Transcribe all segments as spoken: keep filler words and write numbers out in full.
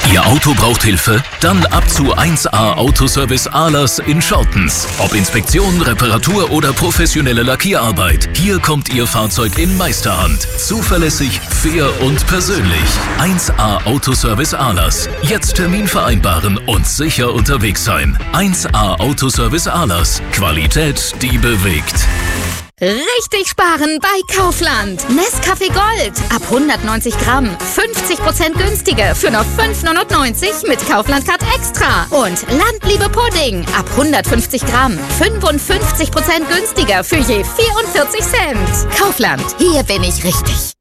Ihr Auto braucht Hilfe? Dann ab zu eins A Autoservice Ahlers in Schortens. Ob Inspektion, Reparatur oder professionelle Lackierarbeit. Hier kommt Ihr Fahrzeug in Meisterhand. Zuverlässig, fair und persönlich. eins A Autoservice Ahlers. Jetzt Termin vereinbaren und sicher unterwegs sein. eins A Autoservice Ahlers. Qualität, die bewegt. Richtig sparen bei Kaufland. Nescafé Gold ab hundertneunzig Gramm. fünfzig Prozent günstiger für nur fünf neunundneunzig mit Kaufland-Card Extra. Und Landliebe Pudding ab hundertfünfzig Gramm. fünfundfünfzig Prozent günstiger für je vierundvierzig Cent. Kaufland, hier bin ich richtig.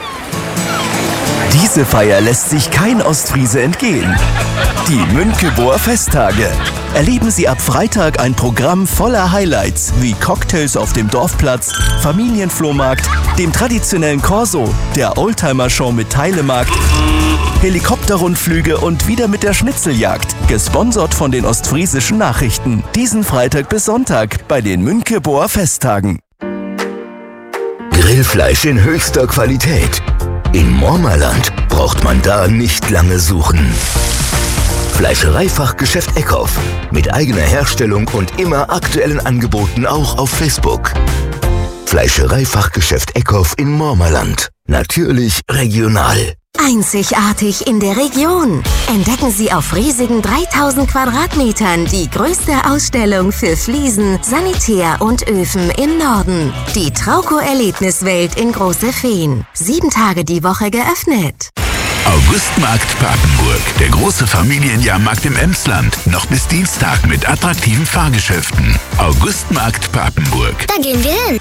Diese Feier lässt sich kein Ostfriese entgehen. Die Münckeburger Festtage. Erleben Sie ab Freitag ein Programm voller Highlights wie Cocktails auf dem Dorfplatz, Familienflohmarkt, dem traditionellen Corso, der Oldtimer-Show mit Teilemarkt, Helikopterrundflüge und wieder mit der Schnitzeljagd. Gesponsert von den Ostfriesischen Nachrichten. Diesen Freitag bis Sonntag bei den Münckeburger Festtagen. Grillfleisch in höchster Qualität. In Mormerland braucht man da nicht lange suchen. Fleischereifachgeschäft Eckhoff. Mit eigener Herstellung und immer aktuellen Angeboten auch auf Facebook. Fleischereifachgeschäft Eckhoff in Mormerland. Natürlich regional. Einzigartig in der Region. Entdecken Sie auf riesigen dreitausend Quadratmetern die größte Ausstellung für Fliesen, Sanitär und Öfen im Norden. Die Trauco-Erlebniswelt in Große Feen. Sieben Tage die Woche geöffnet. Augustmarkt Papenburg, der große Familienjahrmarkt im Emsland. Noch bis Dienstag mit attraktiven Fahrgeschäften. Augustmarkt Papenburg. Da gehen wir hin.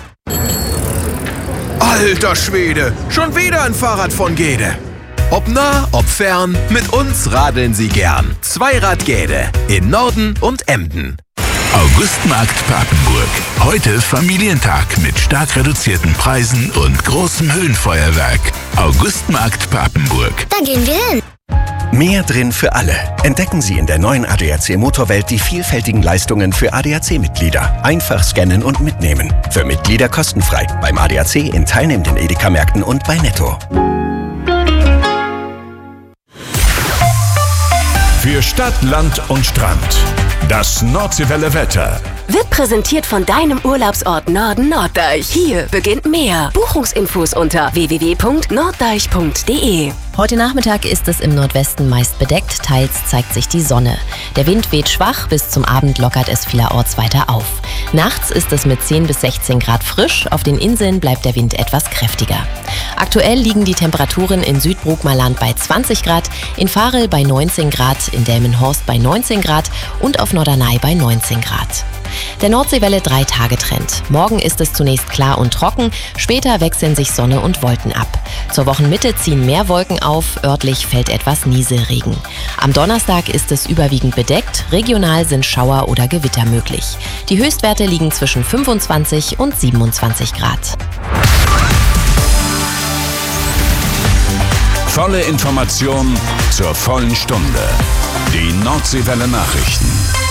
Alter Schwede, schon wieder ein Fahrrad von Gede. Ob nah, ob fern, mit uns radeln Sie gern. Zweirad Gede in Norden und Emden. Augustmarkt Papenburg. Heute Familientag mit stark reduzierten Preisen und großem Höhenfeuerwerk. Augustmarkt Papenburg. Da gehen wir hin. Mehr drin für alle. Entdecken Sie in der neuen A D A C Motorwelt die vielfältigen Leistungen für A D A C-Mitglieder. Einfach scannen und mitnehmen. Für Mitglieder kostenfrei. Beim A D A C in teilnehmenden Edeka-Märkten und bei Netto. Für Stadt, Land und Strand. Das Nordseewelle Wetter. Wird präsentiert von deinem Urlaubsort Norden Norddeich. Hier beginnt mehr. Buchungsinfos unter w w w punkt norddeich punkt d e. Heute Nachmittag ist es im Nordwesten meist bedeckt, teils zeigt sich die Sonne. Der Wind weht schwach, bis zum Abend lockert es vielerorts weiter auf. Nachts ist es mit zehn bis sechzehn Grad frisch, auf den Inseln bleibt der Wind etwas kräftiger. Aktuell liegen die Temperaturen in Südbrookmerland bei zwanzig Grad, in Varel bei neunzehn Grad, in Delmenhorst bei neunzehn Grad und auf Norderney bei neunzehn Grad. Der Nordseewelle drei Tage Trend. Morgen ist es zunächst klar und trocken, später wechseln sich Sonne und Wolken ab. Zur Wochenmitte ziehen mehr Wolken auf, örtlich fällt etwas Nieselregen. Am Donnerstag ist es überwiegend bedeckt, regional sind Schauer oder Gewitter möglich. Die Höchstwerte liegen zwischen fünfundzwanzig und siebenundzwanzig Grad. Volle Information zur vollen Stunde. Die Nordseewelle Nachrichten.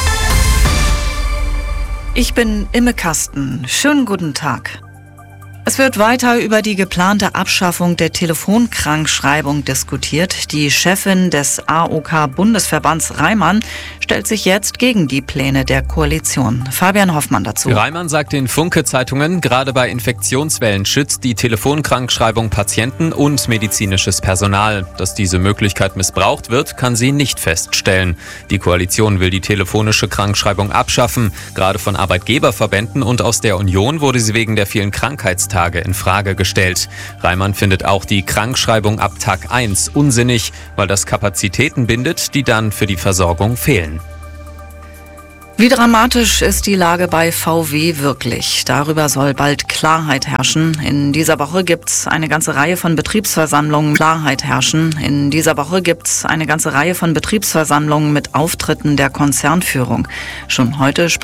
Ich bin Imme Kasten. Schönen guten Tag. Es wird weiter über die geplante Abschaffung der Telefonkrankschreibung diskutiert. Die Chefin des A O K-Bundesverbands Reimann stellt sich jetzt gegen die Pläne der Koalition. Fabian Hoffmann dazu. Reimann sagt den Funke-Zeitungen, gerade bei Infektionswellen schützt die Telefonkrankschreibung Patienten und medizinisches Personal. Dass diese Möglichkeit missbraucht wird, kann sie nicht feststellen. Die Koalition will die telefonische Krankschreibung abschaffen. Gerade von Arbeitgeberverbänden und aus der Union wurde sie wegen der vielen Krankheitstage in Frage gestellt. Reimann findet auch die Krankschreibung ab Tag eins unsinnig, weil das Kapazitäten bindet, die dann für die Versorgung fehlen. Wie dramatisch ist die Lage bei V W wirklich? Darüber soll bald Klarheit herrschen. In dieser Woche gibt's eine ganze Reihe von Betriebsversammlungen. Klarheit herrschen. In dieser Woche gibt's eine ganze Reihe von Betriebsversammlungen mit Auftritten der Konzernführung. Schon heute spricht